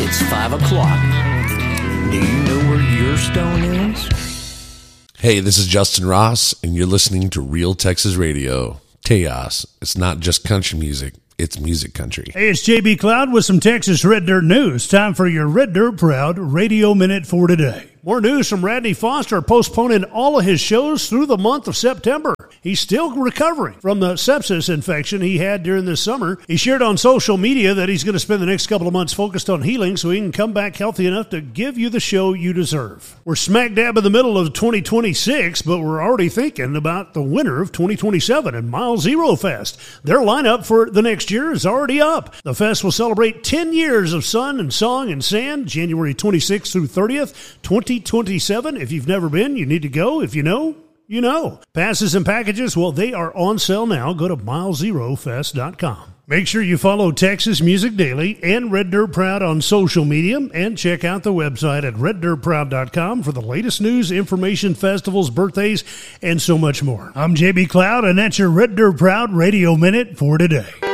It's 5 o'clock. Do you know where your stone is? Hey, this is Justin Ross, and you're listening to Real Texas Radio. Tejas. It's not just country music, it's music country. Hey, it's JB Cloud with some Texas Red Dirt news. Time for your Red Dirt Proud Radio Minute for today. More news from Radney Foster postponing all of his shows through the month of September. He's still recovering from the sepsis infection he had during this summer. He shared on social media that he's going to spend the next couple of months focused on healing so he can come back healthy enough to give you the show you deserve. We're smack dab in the middle of 2026, but we're already thinking about the winter of 2027 and Mile Zero Fest. Their lineup for the next year is already up. The fest will celebrate 10 years of sun and song and sand, January 26th through 30th, 2027. If you've never been, you need to go. If you know, you know. Passes and packages, well, they are on sale now. Go to milezerofest.com. Make sure you follow Texas Music Daily and Red Dirt Proud on social media, and check out the website at reddirtproud.com for the latest news, information, festivals, birthdays, and so much more. I'm JB Cloud, and that's your Red Dirt Proud Radio Minute for today.